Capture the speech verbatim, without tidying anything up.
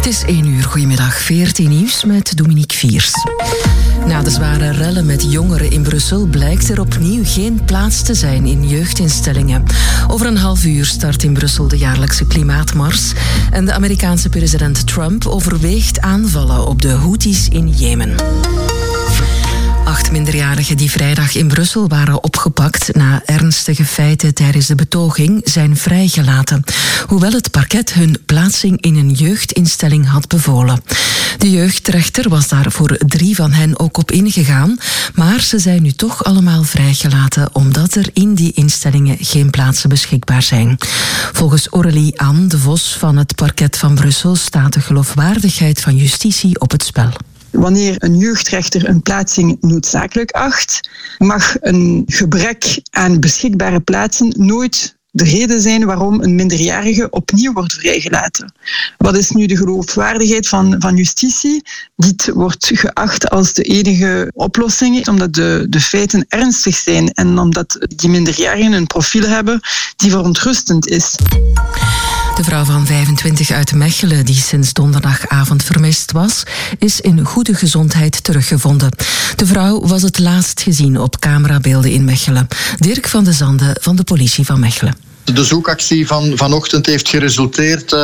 Het is één uur, goedemiddag, veertien nieuws met Dominique Viers. Na de zware rellen met jongeren in Brussel blijkt er opnieuw geen plaats te zijn in jeugdinstellingen. Over een half uur start in Brussel de jaarlijkse klimaatmars en de Amerikaanse president Trump overweegt aanvallen op de Houthis in Jemen. Acht minderjarigen die vrijdag in Brussel waren opgepakt na ernstige feiten tijdens de betoging zijn vrijgelaten, hoewel het parket hun plaatsing in een jeugdinstelling had bevolen. De jeugdrechter was daar voor drie van hen ook op ingegaan, maar ze zijn nu toch allemaal vrijgelaten omdat er in die instellingen geen plaatsen beschikbaar zijn. Volgens Aurélie Anne de Vos van het parket van Brussel staat de geloofwaardigheid van justitie op het spel. Wanneer een jeugdrechter een plaatsing noodzakelijk acht, mag een gebrek aan beschikbare plaatsen nooit de reden zijn waarom een minderjarige opnieuw wordt vrijgelaten. Wat is nu de geloofwaardigheid van, van justitie? Dit wordt geacht als de enige oplossing, omdat de, de feiten ernstig zijn en omdat die minderjarigen een profiel hebben die verontrustend is. De vrouw van vijfentwintig uit Mechelen, die sinds donderdagavond vermist was, is in goede gezondheid teruggevonden. De vrouw was het laatst gezien op camerabeelden in Mechelen. Dirk van de Zande van de politie van Mechelen. De zoekactie van vanochtend heeft geresulteerd